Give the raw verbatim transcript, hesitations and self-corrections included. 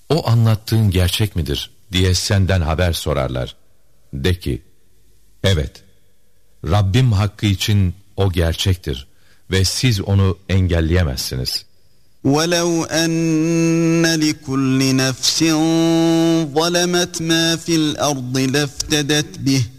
o anlattığın gerçek midir diye senden haber sorarlar. De ki, evet, Rabbim hakkı için o gerçektir ve siz onu engelleyemezsiniz. وَلَوْ أَنَّ لِكُلِّ نَفْسٍ ظَلَمَتْ مَا فِي الْأَرْضِ لَافْتَدَتْ بِهِ